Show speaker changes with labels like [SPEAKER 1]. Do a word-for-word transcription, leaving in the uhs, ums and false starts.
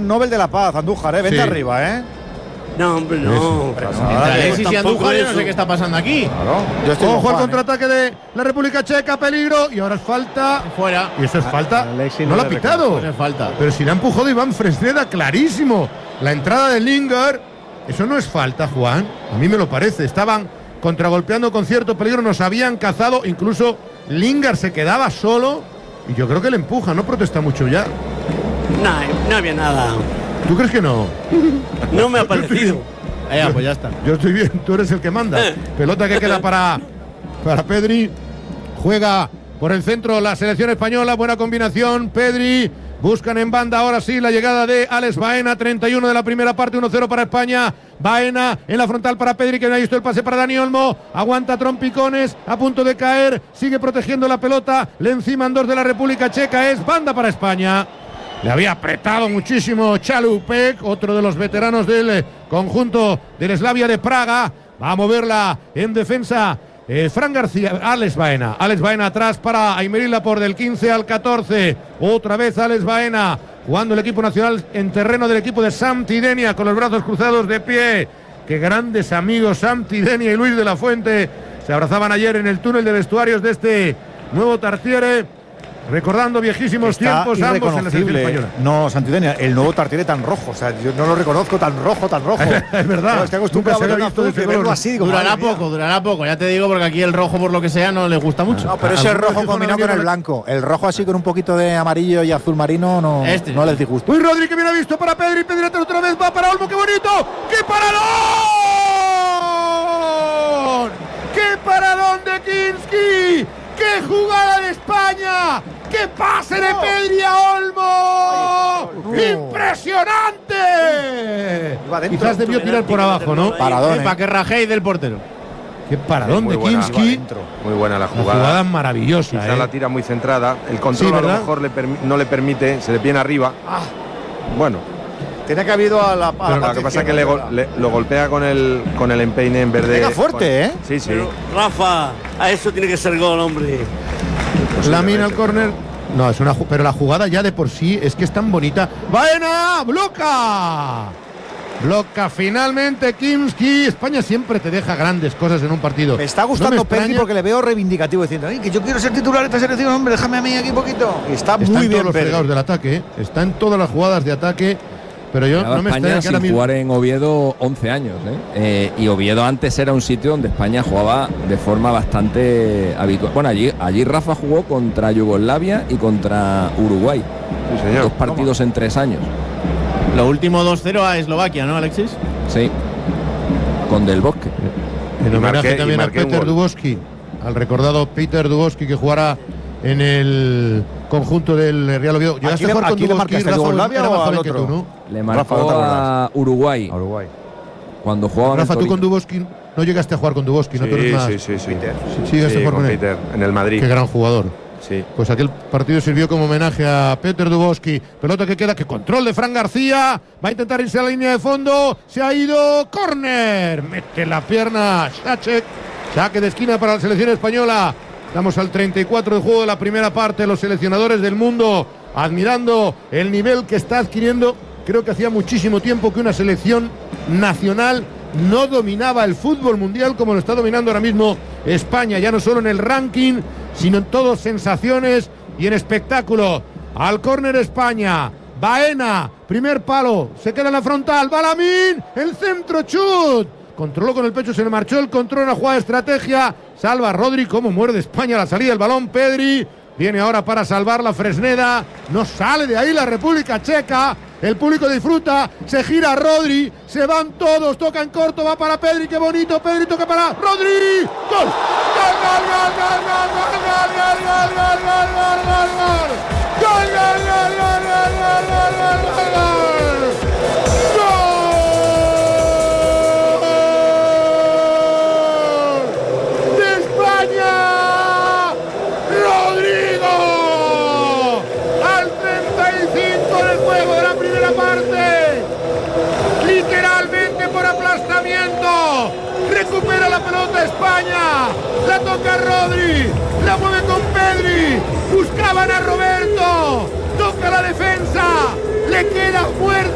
[SPEAKER 1] Nobel de la Paz, Andújar, ¿eh? Vente
[SPEAKER 2] Sí.
[SPEAKER 1] arriba, ¿eh.
[SPEAKER 3] No, hombre, no.
[SPEAKER 2] Entre Alexis y Andújar, yo no sé qué está pasando aquí.
[SPEAKER 1] Claro. Yo estoy
[SPEAKER 2] Ojo
[SPEAKER 1] con
[SPEAKER 2] al
[SPEAKER 1] Juan,
[SPEAKER 2] contraataque de la República Checa, peligro. Y ahora es falta.
[SPEAKER 4] Fuera.
[SPEAKER 2] Y eso es falta.
[SPEAKER 5] Alexis
[SPEAKER 2] No
[SPEAKER 5] no
[SPEAKER 2] lo ha
[SPEAKER 5] le
[SPEAKER 2] pitado.
[SPEAKER 4] Pues es falta.
[SPEAKER 2] Pero si le ha empujado Iván Fresneda, clarísimo. La entrada de Lingard. Eso no es falta, Juan. A mí me lo parece. Estaban contragolpeando con cierto peligro. Nos habían cazado. Incluso Lingard se quedaba solo. Y yo creo que le empuja. No protesta mucho ya.
[SPEAKER 3] No, no había nada.
[SPEAKER 2] ¿Tú crees que no?
[SPEAKER 3] No me ha parecido.
[SPEAKER 4] Eh, pues ya está.
[SPEAKER 2] Yo estoy bien, tú eres el que manda. Pelota que queda para, para Pedri. Juega por el centro la selección española. Buena combinación. Pedri. Buscan en banda ahora sí la llegada de Alex Baena. treinta y uno de la primera parte. uno cero para España. Baena en la frontal para Pedri, que no ha visto el pase para Dani Olmo. Aguanta trompicones. A punto de caer. Sigue protegiendo la pelota. Le enciman dos de la República Checa. Es banda para España. Le había apretado muchísimo Chalupek, otro de los veteranos del eh, conjunto del Slavia de Praga. Va a moverla en defensa eh, Fran García, Alex Baena. Alex Baena atrás para Aymeric Laporte del quince al catorce. Otra vez Alex Baena jugando el equipo nacional en terreno del equipo de Sampdoria con los brazos cruzados de pie. Qué grandes amigos Sampdoria y Luis de la Fuente. Se abrazaban ayer en el túnel de vestuarios de este nuevo Tartiere. Recordando viejísimos
[SPEAKER 1] Está
[SPEAKER 2] tiempos ambos en la selección española.
[SPEAKER 1] No, Santidenia, el nuevo Tartiere tan rojo. O sea, yo no lo reconozco tan rojo, tan rojo.
[SPEAKER 2] Es verdad.
[SPEAKER 1] No, estoy acostumbrado a
[SPEAKER 2] Nunca se
[SPEAKER 1] ver
[SPEAKER 2] había visto
[SPEAKER 1] azul,
[SPEAKER 2] de ese
[SPEAKER 1] que verlo
[SPEAKER 2] color.
[SPEAKER 1] así. Digo,
[SPEAKER 4] Durará
[SPEAKER 1] madre mía.
[SPEAKER 4] poco, durará poco. Ya te digo, porque aquí el rojo, por lo que sea, no le gusta mucho.
[SPEAKER 1] No, pero
[SPEAKER 2] A-
[SPEAKER 1] ese
[SPEAKER 2] algunos
[SPEAKER 1] rojo
[SPEAKER 2] hijos
[SPEAKER 1] combinado
[SPEAKER 2] no
[SPEAKER 1] con el
[SPEAKER 2] vinieron-
[SPEAKER 1] blanco. El rojo así con un poquito de amarillo y azul marino no,
[SPEAKER 4] Este.
[SPEAKER 1] no les disgusta.
[SPEAKER 2] Uy, Rodri, que bien ha visto para Pedri. Pedri otra vez va para Olmo. ¡Qué bonito! ¡Qué paradón! ¡Qué paradón de Kinski! ¡Qué jugada de España! ¡Qué pase de Pedri a Olmo! ¡Impresionante!
[SPEAKER 1] Iba dentro.
[SPEAKER 2] Quizás debió tirar por abajo, ¿no?
[SPEAKER 1] Paradón,
[SPEAKER 4] Eh,
[SPEAKER 1] ¿eh?
[SPEAKER 4] para que rajéis del portero.
[SPEAKER 2] ¡Qué paradón
[SPEAKER 6] Muy
[SPEAKER 2] de
[SPEAKER 6] buena,
[SPEAKER 2] Kinski!
[SPEAKER 6] Muy buena la
[SPEAKER 2] La
[SPEAKER 6] jugada.
[SPEAKER 2] jugada maravillosa,
[SPEAKER 6] Quizá
[SPEAKER 2] ¿eh?
[SPEAKER 6] la tira muy centrada. El control
[SPEAKER 2] Sí,
[SPEAKER 6] a lo
[SPEAKER 2] ¿verdad?
[SPEAKER 6] mejor le permi- no le permite. Se le viene arriba. Bueno,
[SPEAKER 1] Tenía que haber ido a la. A
[SPEAKER 6] pero
[SPEAKER 1] la
[SPEAKER 6] lo que pasa es que
[SPEAKER 1] parte
[SPEAKER 6] le,
[SPEAKER 1] izquierda,
[SPEAKER 6] gol- le- lo golpea con el, con el empeine en verde.
[SPEAKER 1] Pega fuerte, ¿eh?
[SPEAKER 6] Sí, sí.
[SPEAKER 3] Pero, Rafa, a eso tiene que ser gol, hombre.
[SPEAKER 2] La mina al córner. No, es una ju- pero la jugada ya de por sí es que es tan bonita. ¡Baena! ¡Bloca! Bloca finalmente Kinski. España siempre te deja grandes cosas en un partido.
[SPEAKER 1] Me está
[SPEAKER 2] No
[SPEAKER 1] gustando
[SPEAKER 2] me
[SPEAKER 1] Pedri
[SPEAKER 2] extraña.
[SPEAKER 1] porque le veo reivindicativo diciendo, "Ay, que yo quiero ser titular de esta selección, hombre, déjame a mí aquí poquito." Está,
[SPEAKER 2] Está
[SPEAKER 1] muy
[SPEAKER 2] en
[SPEAKER 1] bien
[SPEAKER 2] todos los
[SPEAKER 1] Pedri.
[SPEAKER 2] fregados del ataque, ¿eh? Está en todas las jugadas de ataque. Pero yo
[SPEAKER 7] Llevaba
[SPEAKER 2] no me
[SPEAKER 7] España
[SPEAKER 2] extraña que
[SPEAKER 7] sin
[SPEAKER 2] ahora mismo.
[SPEAKER 7] jugar en Oviedo once años, ¿eh? Eh, y Oviedo antes era un sitio donde España jugaba de forma bastante habitual. Bueno, allí, allí Rafa jugó contra Yugoslavia y contra Uruguay.
[SPEAKER 6] Sí, señor.
[SPEAKER 7] Dos partidos en tres años.
[SPEAKER 4] Lo último dos cero a Eslovaquia, ¿no, Alexis?
[SPEAKER 7] Sí. Con Del Bosque.
[SPEAKER 2] En
[SPEAKER 6] Y
[SPEAKER 2] homenaje
[SPEAKER 6] marqué- y
[SPEAKER 2] también a
[SPEAKER 6] marqué un
[SPEAKER 2] Peter
[SPEAKER 6] gol.
[SPEAKER 2] Dubowski, al recordado Peter Dubowski que jugará en el conjunto del Real Oviedo. ¿Llegaste
[SPEAKER 1] Aquí
[SPEAKER 2] a
[SPEAKER 1] le-
[SPEAKER 2] jugar con
[SPEAKER 1] aquí le
[SPEAKER 2] Dubowski,
[SPEAKER 1] marcaste a
[SPEAKER 2] Rafa,
[SPEAKER 1] Yugoslavia
[SPEAKER 2] era
[SPEAKER 1] o
[SPEAKER 2] más
[SPEAKER 1] al
[SPEAKER 2] joven que
[SPEAKER 1] otro?
[SPEAKER 2] tú, ¿no?
[SPEAKER 7] Le
[SPEAKER 1] Rafa,
[SPEAKER 7] marcó
[SPEAKER 1] ¿no te
[SPEAKER 7] a Uruguay
[SPEAKER 1] A Uruguay.
[SPEAKER 7] cuando jugaba en el
[SPEAKER 2] Rafa, tú con
[SPEAKER 7] Torino.
[SPEAKER 2] Dubowski no llegaste a jugar con Dubowski, ¿no? Tú eres
[SPEAKER 6] Sí,
[SPEAKER 2] más.
[SPEAKER 6] sí, sí, sí.
[SPEAKER 1] Peter.
[SPEAKER 2] Sí, sí, llegaste a jugar
[SPEAKER 6] con
[SPEAKER 2] con él.
[SPEAKER 6] Peter en el Madrid.
[SPEAKER 2] Qué gran jugador.
[SPEAKER 6] Sí.
[SPEAKER 2] Pues aquel partido sirvió como homenaje a Peter Dubowski. Pelota que queda, que control de Fran García. Va a intentar irse a la línea de fondo. Se ha ido. Córner. Mete la pierna. Sacek. Saque de esquina para la selección española. Estamos al treinta y cuatro de juego de la primera parte. Los seleccionadores del mundo admirando el nivel que está adquiriendo. Creo que hacía muchísimo tiempo que una selección nacional no dominaba el fútbol mundial como lo está dominando ahora mismo España, ya no solo en el ranking, sino en todas sensaciones y en espectáculo. Al córner España, Baena, primer palo, se queda en la frontal, Balamín, el centro, chut. Controló con el pecho, se le marchó el control en la jugada de estrategia. Salva Rodri, cómo muerde España a la salida del balón. Pedri viene ahora para salvar la Fresneda. No sale de ahí la República Checa. El público disfruta. Se gira Rodri. Se van todos. Toca en corto. Va para Pedri. Qué bonito. Pedri toca para Rodri. ¡Gol! ¡Gol, gol, gol, gol, gol, gol, gol, gol, gol, gol, gol, gol, gol! ¡Gol, gol, gol, gol, gol, gol, gol, gol, gol, gol! Recupera la pelota España, la toca Rodri, la mueve con Pedri, buscaban a Roberto, toca la defensa, le queda fuerte